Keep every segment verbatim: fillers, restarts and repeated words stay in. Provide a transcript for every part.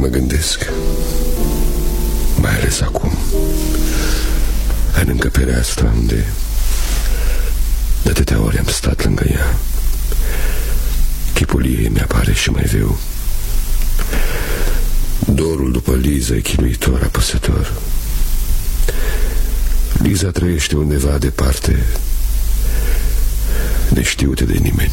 mă gândesc, mai ales acum, în încăperea asta unde de atâtea ori am stat lângă ea. Chipul ei mi-apare și mai viu. Dorul după Liza e chinuitor, apăsător. Liza trăiește undeva departe, neștiute de nimeni.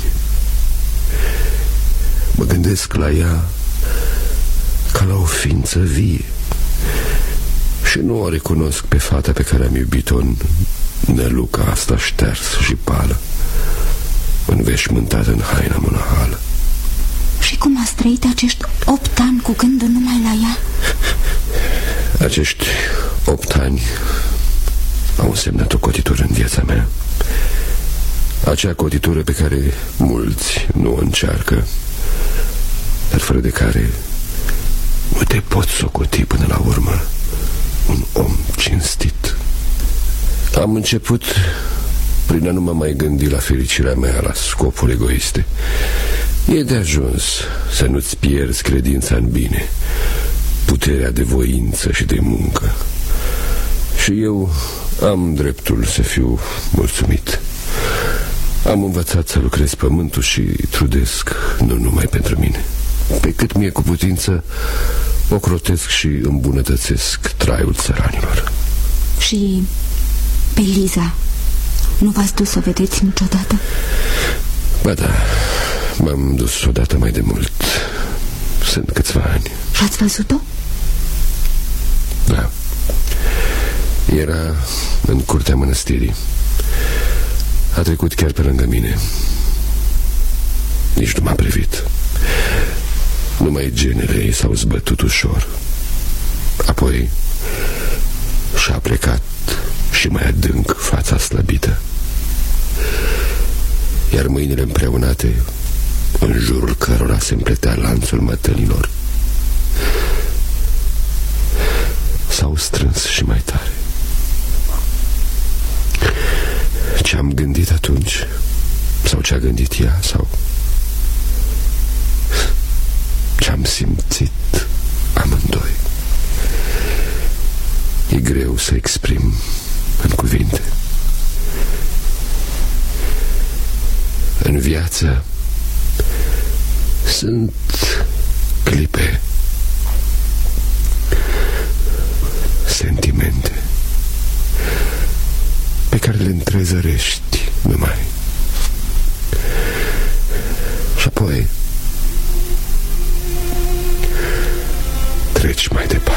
Mă gândesc la ea ca la o ființă vie și nu o recunosc pe fata pe care am iubit-o în năluca asta ștersă și pală, înveșmântată în haina monahală. Și cum ați trăit acești opt ani cu gândul numai la ea? Acești opt ani au însemnat o cotitură în viața mea. Acea cotitură pe care mulți nu o încearcă, dar fără de care nu te poți socoti până la urmă un om cinstit. Am început prin a nu mă mai gândi la fericirea mea, la scopuri egoiste. E de ajuns să nu-ți pierzi credința în bine, puterea de voință și de muncă. Și eu am dreptul să fiu mulțumit. Am învățat să lucrez pământul și trudesc nu numai pentru mine. Pe cât mi-e cu putință, ocrotesc și îmbunătățesc traiul țăranilor. Și pe Liza nu v-ați dus să o vedeți niciodată? Ba da, m-am dus odată mai de mult. Sunt câțiva ani. Și ați văzut-o? Da. Era în curtea mănăstirii. A trecut chiar pe lângă mine. Nici nu m-a privit. Numai genele ei s-au zbătut ușor. Apoi și-a plecat și mai adânc fața slăbită. Iar mâinile împreunate, în jurul cărora se împletea lanțul mătănilor, s-au strâns și mai tare. Ce-am gândit atunci, sau ce-a gândit ea, sau ce-am simțit amândoi, e greu să exprim în cuvinte. În viață sunt clipe, sentimente pe care le întrezărești numai. Și apoi